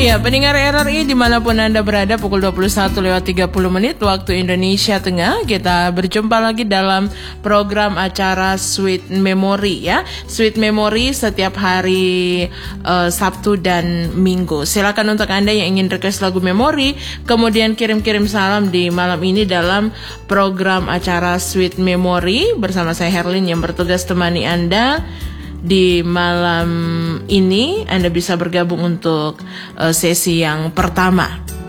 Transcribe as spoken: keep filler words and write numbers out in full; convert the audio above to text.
Ya, pendengar R R I dimanapun Anda berada, pukul dua puluh satu lewat tiga puluh menit waktu Indonesia Tengah. Kita berjumpa lagi dalam program acara Sweet Memory ya. Sweet Memory setiap hari uh, Sabtu dan Minggu. Silakan untuk Anda yang ingin request lagu memori, kemudian kirim-kirim salam di malam ini dalam program acara Sweet Memory bersama saya Herlin yang bertugas temani Anda. Di malam ini Anda bisa bergabung untuk uh, sesi yang pertama.